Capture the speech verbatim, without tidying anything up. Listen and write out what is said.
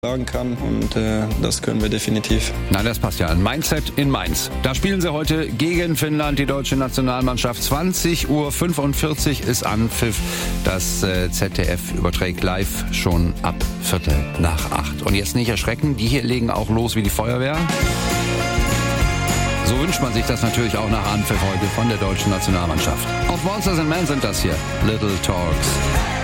sagen kann und äh, das können wir definitiv. Na, das passt ja. Ein Mindset in Mainz. Da spielen sie heute gegen Finnland, die deutsche Nationalmannschaft. zwanzig Uhr fünfundvierzig ist Anpfiff. Das äh, Z D F überträgt live schon ab Viertel nach acht. Und jetzt nicht erschrecken, die hier legen auch los wie die Feuerwehr. So wünscht man sich das natürlich auch nach Anpfiff heute von der deutschen Nationalmannschaft. Auf Monsters and Men sind das hier. Little Talks.